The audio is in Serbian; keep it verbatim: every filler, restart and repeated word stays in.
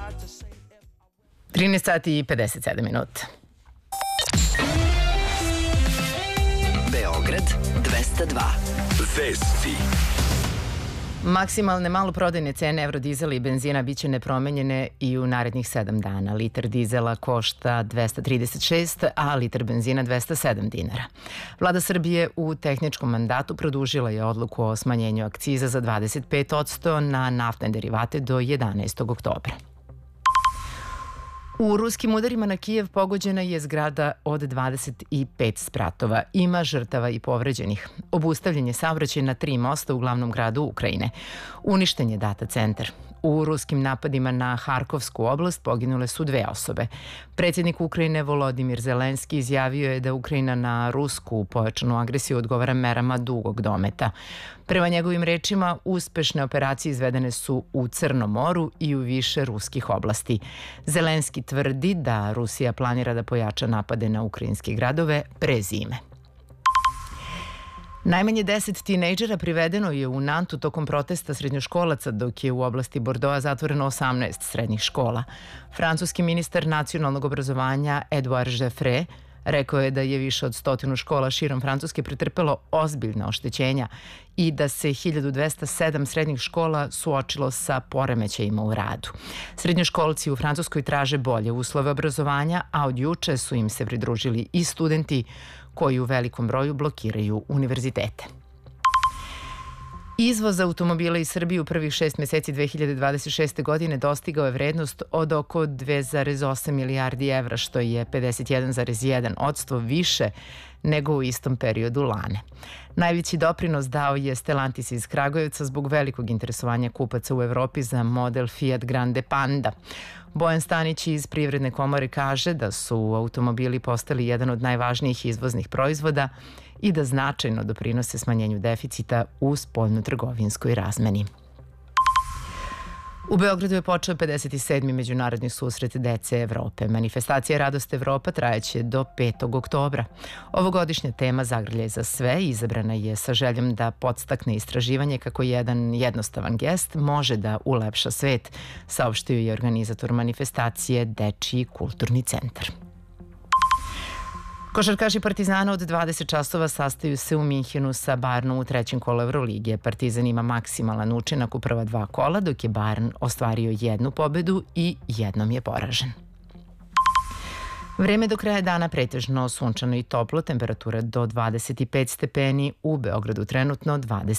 trinaest sati i pedeset sedam minuta. Beograd dvesta dva. Vesti. Maksimalne maloprodajne cene evrodizela i benzina biće nepromenjene i u narednih sedam dana. Litar dizela košta dvesta trideset šest, a litar benzina dvesta sedam dinara. Vlada Srbije u tehničkom mandatu produžila je odluku o smanjenju akciza za dvadeset pet posto na naftne derivate do jedanaestog oktobra. U ruskim udarima na Kijev pogođena je zgrada od dvadeset pet spratova. Ima žrtava i povređenih. Obustavljen je saobraćaj na tri mosta u glavnom gradu Ukrajine. Uništen je data centar. U ruskim napadima na Harkovsku oblast poginule su dve osobe. Predsjednik Ukrajine Volodimir Zelenski izjavio je da Ukrajina na rusku pojačanu agresiju odgovara merama dugog dometa. Prema njegovim rečima, uspešne operacije izvedene su u Crnom moru i u više ruskih oblasti. Zelenski tvrdi da Rusija planira da pojača napade na ukrajinske gradove pre zime. Najmanje deset tinejdžera privedeno je u Nantu tokom protesta srednjoškolaca, dok je u oblasti Bordoa zatvoreno osamnaest srednjih škola. Francuski ministar nacionalnog obrazovanja Edouard Jeffrey rekao je da je više od stotinu škola širom Francuske pretrpelo ozbiljna oštećenja i da se hiljadu dvesta sedam srednjih škola suočilo sa poremećajima u radu. Srednjoškolci u Francuskoj traže bolje uslove obrazovanja, a od juče su im se pridružili i studenti koji u velikom broju blokiraju univerzitete. Izvoz automobila iz Srbije u prvih šest meseci dve hiljade dvadeset šeste. godine dostigao je vrednost od oko dve zarez osam milijardi evra, što je pedeset jedan zarez jedan posto više nego u istom periodu lane. Najveći doprinos dao je Stellantis iz Kragujevca zbog velikog interesovanja kupaca u Evropi za model Fiat Grande Panda. Bojan Stanić iz Privredne komore kaže da su automobili postali jedan od najvažnijih izvoznih proizvoda i da značajno doprinose smanjenju deficita u spoljnotrgovinskoj razmeni. U Beogradu je počeo pedeset sedmi međunarodni susret dece Evrope. Manifestacija Radost Evropa trajeće do petog oktobra. Ovogodišnja tema Zagrljaj za sve izabrana je sa željom da podstakne istraživanje kako jedan jednostavan gest može da ulepša svet, saopštio je organizator manifestacije Dečiji kulturni centar. Košarkaši Partizana od dvadeset časova sastaju se u Minhenu sa Bayernom u trećem kolu Evrolige. Partizan ima maksimalan učinak u prva dva kola, dok je Bayern ostvario jednu pobedu i jednom je poražen. Vreme do kraja dana pretežno sunčano i toplo, temperatura do dvadeset pet stepeni, u Beogradu trenutno dvadeset